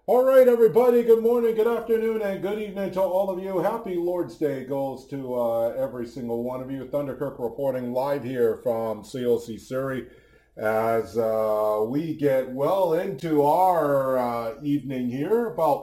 All right, everybody, good morning, good afternoon, and good evening to all of you. Happy Lord's Day goes to every single one of you. Thunderkirk reporting live here from COC Surrey as we get well into our evening here, about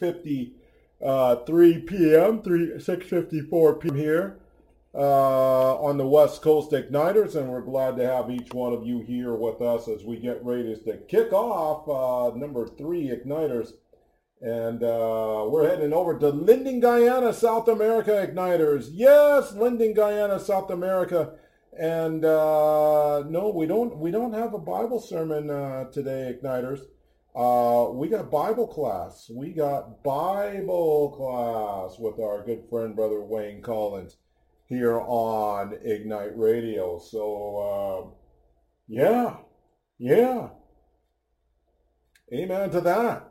6:53 p.m., 6:54 p.m. here on the West Coast Igniters, and we're glad to have each one of you here with us as we get ready to kick off number 3 Igniters. And we're heading over to Linden, Guyana, South America Igniters. Yes, Linden, Guyana, South America. And no, we don't have a Bible sermon today, Igniters. We got Bible class. We got Bible class with our good friend, Brother Wayne Collins, here on Ignite Radio. So, yeah. Amen to that.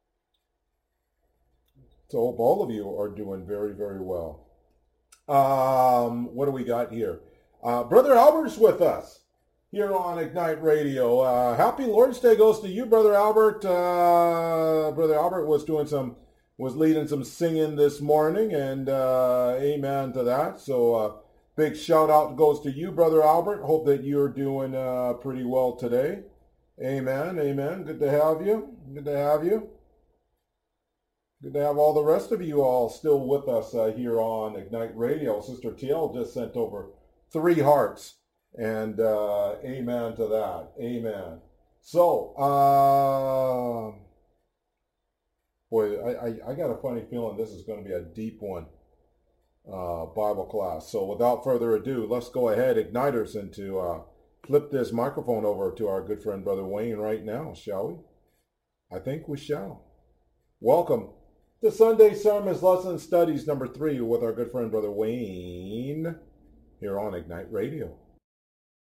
So hope all of you are doing very, very well. What do we got here? Brother Albert's with us here on Ignite Radio. Happy Lord's Day goes to you, Brother Albert. Brother Albert was leading some singing this morning, and amen to that. So big shout out goes to you, Brother Albert. Hope that you're doing pretty well today. Amen. Good to have you. Good to have all the rest of you all still with us here on Ignite Radio. Sister TL just sent over 3 hearts, and amen to that. Amen. So, boy, I got a funny feeling this is going to be a deep one, Bible class. So without further ado, let's go ahead, Igniters, and to flip this microphone over to our good friend, Brother Wayne, right now, shall we? I think we shall. Welcome to Sunday Sermons Lesson Studies number 3 with our good friend, Brother Wayne, here on Ignite Radio.